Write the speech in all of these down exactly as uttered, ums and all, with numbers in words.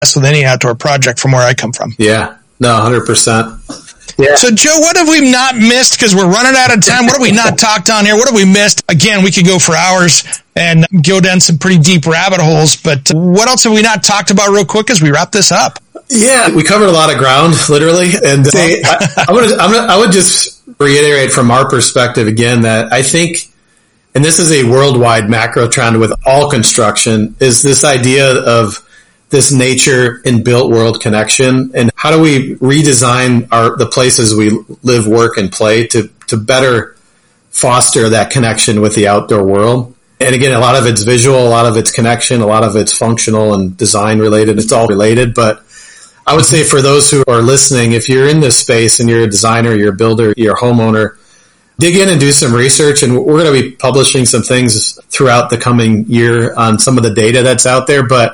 with any outdoor project from where I come from. Yeah, no, one hundred percent. Yeah. So, Joe, what have we not missed? Because we're running out of time. What have we not talked on here? What have we missed? Again, we could go for hours and go down some pretty deep rabbit holes. But what else have we not talked about real quick as we wrap this up? Yeah, we covered a lot of ground, literally. And say, I, I, would, I'm gonna, I would just reiterate from our perspective again that I think, and this is a worldwide macro trend with all construction, is this idea of this nature and built world connection, and how do we redesign our the places we live, work, and play to to better foster that connection with the outdoor world. And again, a lot of it's visual, a lot of it's connection, a lot of it's functional and design related. It's all related. But I would say for those who are listening, if you're in this space and you're a designer, you're a builder, you're a homeowner, dig in and do some research. And we're going to be publishing some things throughout the coming year on some of the data that's out there. But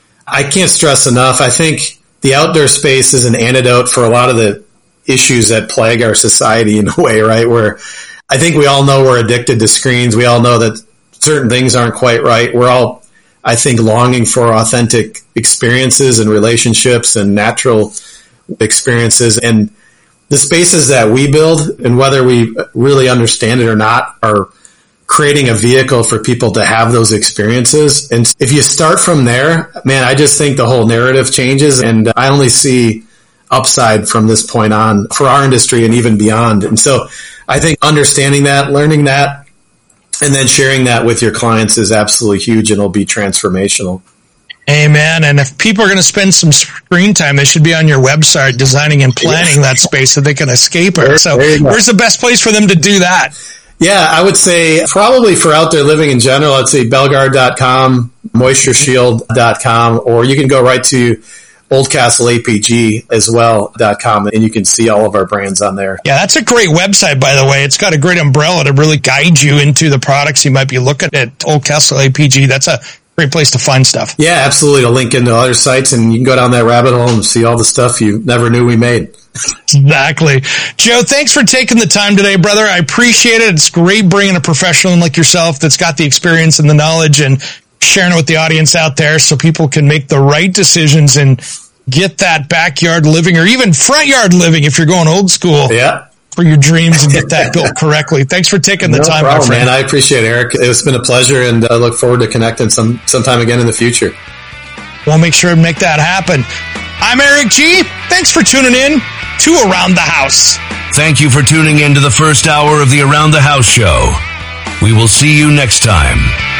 I can't stress enough, I think the outdoor space is an antidote for a lot of the issues that plague our society in a way, right? Where I think we all know we're addicted to screens. We all know that certain things aren't quite right. We're all, I think, longing for authentic experiences and relationships and natural experiences. And the spaces that we build, and whether we really understand it or not, are creating a vehicle for people to have those experiences. And if you start from there, man, I just think the whole narrative changes, and I only see upside from this point on for our industry and even beyond. And so I think understanding that, learning that, and then sharing that with your clients is absolutely huge, and it'll be transformational. Amen. And if people are going to spend some screen time, they should be on your website designing and planning yeah. that space so they can escape it. So where's the best place for them to do that? Yeah, I would say probably for outdoor living in general, I'd say Belgard dot com, Moisture Shield dot com, or you can go right to Oldcastle A P G as well dot com, and you can see all of our brands on there. Yeah, that's a great website, by the way. It's got a great umbrella to really guide you into the products you might be looking at. Oldcastle A P G, that's a great place to find stuff. Yeah, absolutely. To link into other sites, and you can go down that rabbit hole and see all the stuff you never knew we made. Exactly. Joe, thanks for taking the time today, brother. I appreciate it. It's great bringing a professional in like yourself that's got the experience and the knowledge and sharing it with the audience out there so people can make the right decisions and get that backyard living or even front yard living if you're going old school. Yeah. For your dreams and get that built correctly. Thanks for taking the no time, problem, my friend. Man. I appreciate it, Eric. It's been a pleasure, and I look forward to connecting some sometime again in the future. We'll make sure to make that happen. I'm Eric G. Thanks for tuning in to Around the House. Thank you for tuning in to the first hour of the Around the House show. We will see you next time.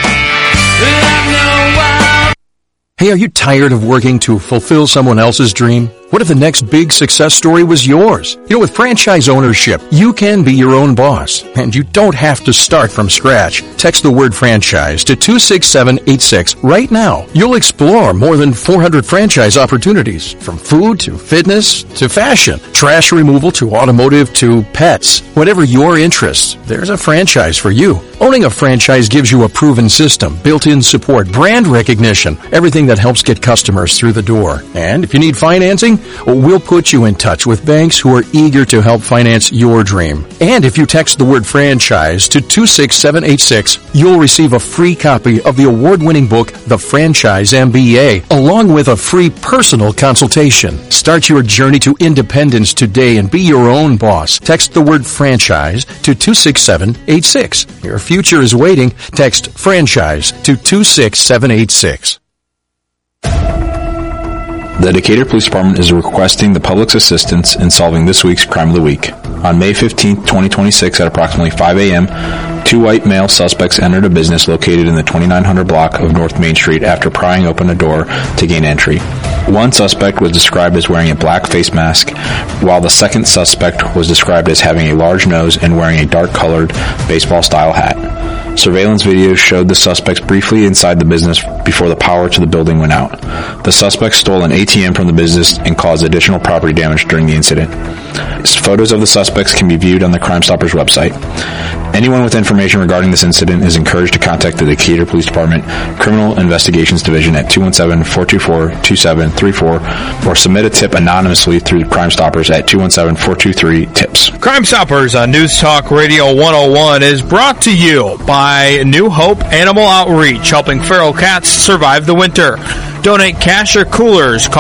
Hey, are you tired of working to fulfill someone else's dream? What if the next big success story was yours? You know, with franchise ownership, you can be your own boss, and you don't have to start from scratch. Text the word franchise to two six seven eight six right now. You'll explore more than four hundred franchise opportunities, from food to fitness to fashion, trash removal to automotive to pets. Whatever your interests, there's a franchise for you. Owning a franchise gives you a proven system, built-in support, brand recognition, everything that helps get customers through the door. And if you need financing, we'll put you in touch with banks who are eager to help finance your dream. And if you text the word franchise to two six seven eight six, you'll receive a free copy of the award-winning book, The Franchise M B A, along with a free personal consultation. Start your journey to independence today and be your own boss. Text the word franchise to two six seven eight six. Your future is waiting. Text franchise to two six seven eight six. The Decatur Police Department is requesting the public's assistance in solving this week's Crime of the Week. On May fifteenth, twenty twenty-six, at approximately five a.m., two white male suspects entered a business located in the twenty-nine hundred block of North Main Street after prying open a door to gain entry. One suspect was described as wearing a black face mask, while the second suspect was described as having a large nose and wearing a dark-colored baseball-style hat. Surveillance video showed the suspects briefly inside the business before the power to the building went out. The suspects stole an A T M from the business and caused additional property damage during the incident. Photos of the suspects can be viewed on the Crime Stoppers website. Anyone with information regarding this incident is encouraged to contact the Decatur Police Department Criminal Investigations Division at two one seven, four two four, two seven three four or submit a tip anonymously through Crime Stoppers at two one seven, four two three, TIPS. Crime Stoppers on News Talk Radio one oh one is brought to you by New Hope Animal Outreach, helping feral cats survive the winter. Donate cash or coolers.